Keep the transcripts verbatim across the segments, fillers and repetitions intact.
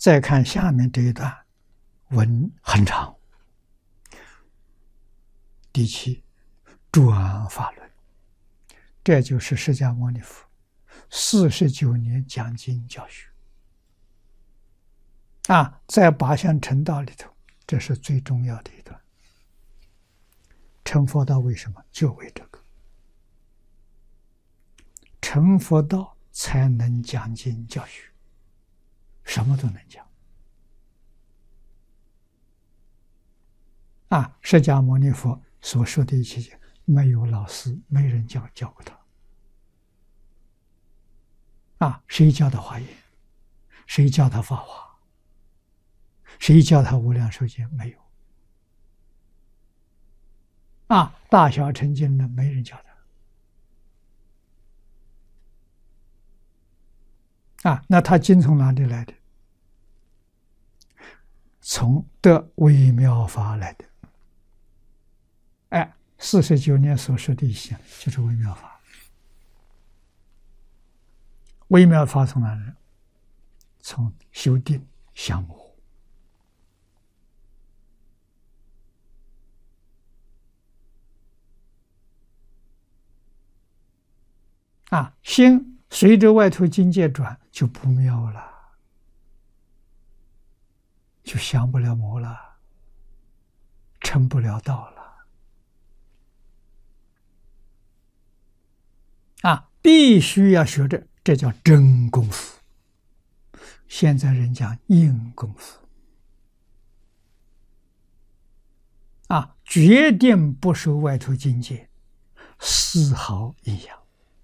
再看下面这一段，文很长。第七，转法轮，这就是释迦牟尼佛四十九年讲经教学啊，在八相成道里头，这是最重要的一段。成佛道为什么？就为这个。成佛道才能讲经教学，什么都能讲。啊，释迦牟尼佛所说的一切，没有老师，没人教教过他。啊，谁教他华严？谁教他法华？谁教他无量寿经？没有。啊，大小乘经呢，没人教他。啊，那他经从哪里来的？从得微妙法来的。哎，四十九年所说的一些，就是微妙法。微妙法从哪来？从修定降魔。啊，心随着外头境界转，就不妙了，就降不了魔了，成不了道了。啊，必须要学着，这叫真功夫。现在人讲硬功夫。啊，决定不受外头境界丝毫影响。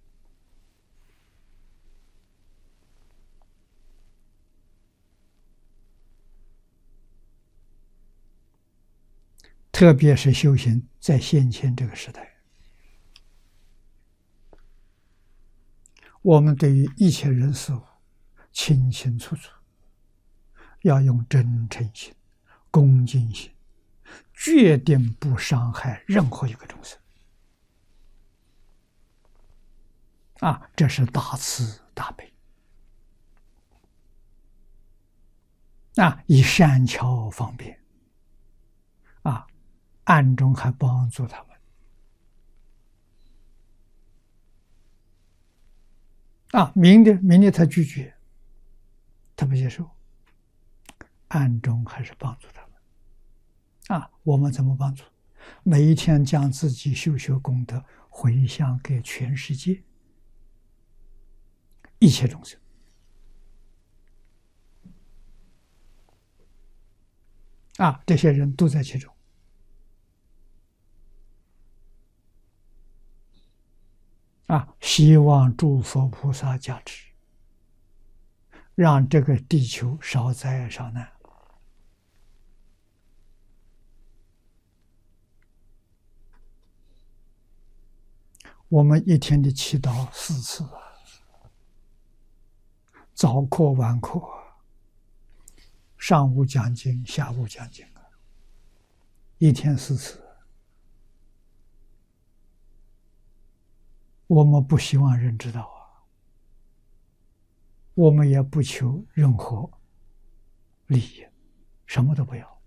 特别是修行在现前这个时代，我们对于一切人事物清清楚楚，要用真诚心、恭敬心，决定不伤害任何一个众生。啊，这是大慈大悲。啊，以善巧方便。啊。暗中还帮助他们啊，明的明的他拒绝，他不接受，暗中还是帮助他们啊。我们怎么帮助？每一天将自己修学功德回向给全世界一切众生啊，这些人都在其中。啊，希望诸佛菩萨加持，让这个地球少灾少难。我们一天的祈祷四次啊，早课晚课，上午讲经，下午讲经啊，一天四次。我们不希望人知道啊，我们也不求任何利益，什么都不要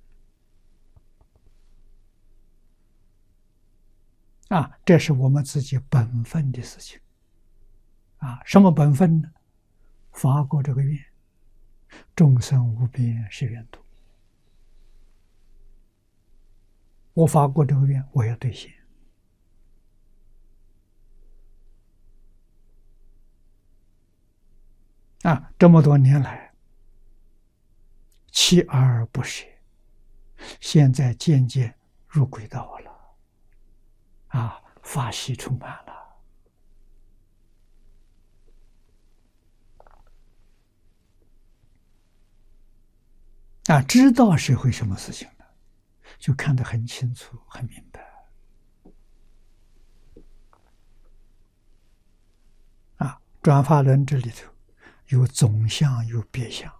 啊，这是我们自己本分的事情啊。什么本分呢？发过这个愿，众生无边誓愿度。我发过这个愿，我要兑现。啊，这么多年来，锲而不舍，现在渐渐入轨道了，啊，法喜充满了。啊，知道是会什么事情呢？就看得很清楚、很明白。啊，转法轮这里头有总相，有别相。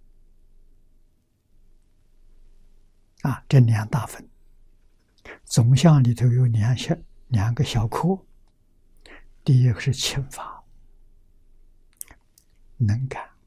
啊，这两大分。总相里头有两小两个小科，第一个是轻法，能感。